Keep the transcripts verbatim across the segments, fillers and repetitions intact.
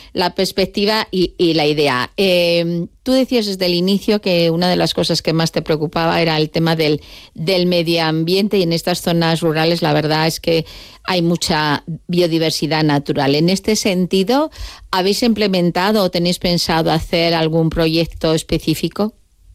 la perspectiva y, y la idea. Eh, tú decías desde el inicio que una de las cosas que más te preocupaba era el tema del, del medio ambiente, y en estas zonas rurales la verdad es que hay mucha biodiversidad natural. En este sentido, ¿habéis implementado o tenéis pensado hacer algún proyecto específico?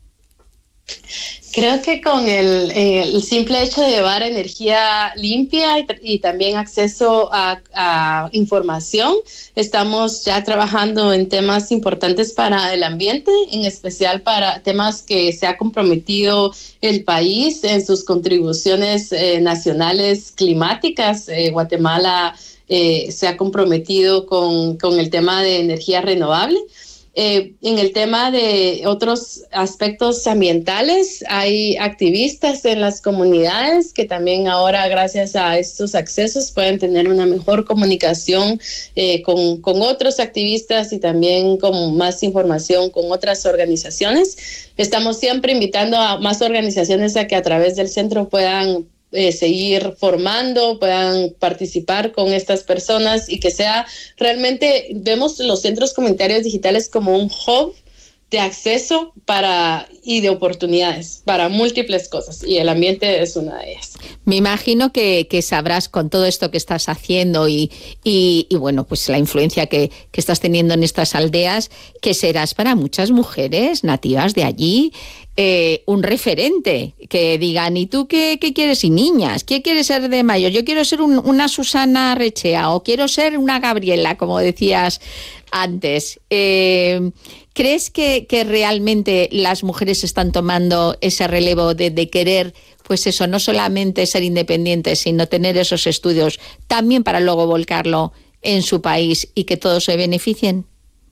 Creo que con el, eh, el simple hecho de llevar energía limpia y, y también acceso a, a información, estamos ya trabajando en temas importantes para el ambiente, en especial para temas que se ha comprometido el país en sus contribuciones eh, nacionales climáticas. Eh, Guatemala eh, se ha comprometido con, con el tema de energía renovable. Eh, en el tema de otros aspectos ambientales, hay activistas en las comunidades que también ahora, gracias a estos accesos, pueden tener una mejor comunicación eh, con, con otros activistas y también con más información con otras organizaciones. Estamos siempre invitando a más organizaciones a que a través del centro puedan Eh, seguir formando, puedan participar con estas personas y que sea realmente, vemos los centros comunitarios digitales como un hub de acceso para y de oportunidades para múltiples cosas, y el ambiente es una de ellas. Me imagino que, que sabrás con todo esto que estás haciendo y, y, y bueno, pues la influencia que, que estás teniendo en estas aldeas, que serás para muchas mujeres nativas de allí Eh, un referente, que digan, ¿y tú qué, qué quieres? Y niñas, ¿qué quieres ser de mayor? Yo quiero ser un, una Susana Rechea, o quiero ser una Gabriela, como decías antes. Eh, ¿Crees que, que realmente las mujeres están tomando ese relevo de, de querer, pues eso, no solamente ser independientes, sino tener esos estudios también para luego volcarlo en su país y que todos se beneficien?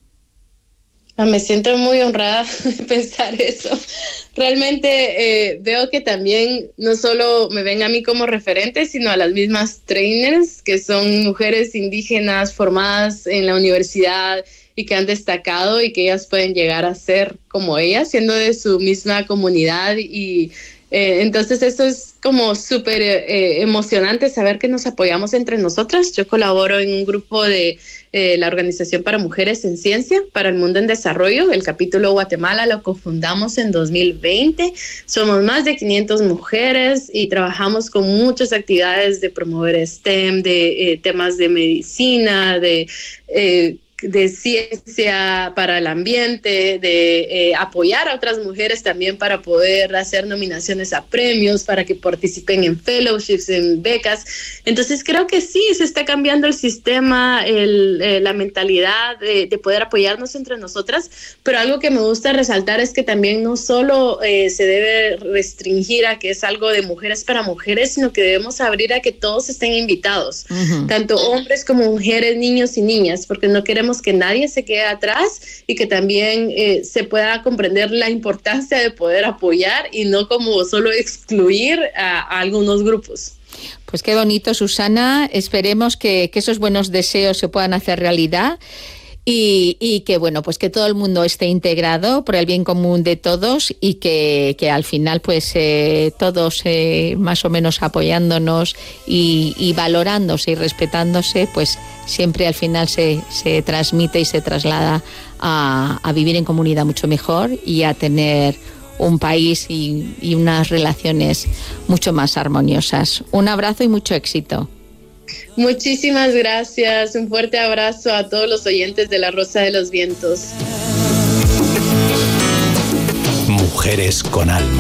Me siento muy honrada de pensar eso. Realmente eh, veo que también no solo me ven a mí como referente, sino a las mismas trainers, que son mujeres indígenas formadas en la universidad y que han destacado, y que ellas pueden llegar a ser como ellas, siendo de su misma comunidad. Y eh, entonces eso es como súper eh, emocionante saber que nos apoyamos entre nosotras. Yo colaboro en un grupo de eh, la Organización para Mujeres en Ciencia para el Mundo en Desarrollo. El capítulo Guatemala lo cofundamos en dos mil veinte. Somos más de quinientas mujeres y trabajamos con muchas actividades de promover STEM, de eh, temas de medicina, de eh, de ciencia para el ambiente, de eh, apoyar a otras mujeres también para poder hacer nominaciones a premios, para que participen en fellowships, en becas. Entonces creo que sí, se está cambiando el sistema, el, eh, la mentalidad de, de poder apoyarnos entre nosotras, pero algo que me gusta resaltar es que también no solo eh, se debe restringir a que es algo de mujeres para mujeres, sino que debemos abrir a que todos estén invitados, uh-huh. tanto hombres como mujeres, niños y niñas, porque no queremos que nadie se quede atrás, y que también eh, se pueda comprender la importancia de poder apoyar y no como solo excluir a, a algunos grupos. Pues qué bonito, Susana. Esperemos que, que esos buenos deseos se puedan hacer realidad. Y, y que bueno, pues que todo el mundo esté integrado por el bien común de todos, y que, que al final pues eh, todos eh, más o menos apoyándonos y, y valorándose y respetándose, pues siempre al final se, se transmite y se traslada a, a vivir en comunidad mucho mejor y a tener un país y, y unas relaciones mucho más armoniosas. Un abrazo y mucho éxito. Muchísimas gracias, un fuerte abrazo a todos los oyentes de La Rosa de los Vientos. Mujeres con alma.